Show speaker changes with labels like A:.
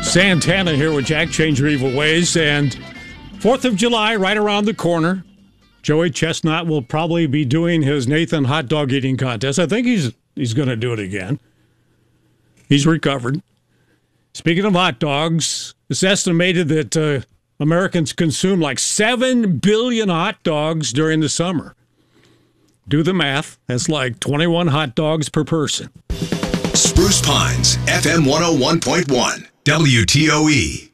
A: Santana here with Jack, Change Your Evil Ways, and 4th of July right around the corner. Joey Chestnut will probably be doing his Nathan hot dog eating contest. I think he's going to do it again. He's recovered. Speaking of hot dogs, it's estimated that Americans consume like 7 billion hot dogs during the summer. Do the math. That's like 21 hot dogs per person.
B: Spruce Pines, FM 101.1, WTOE.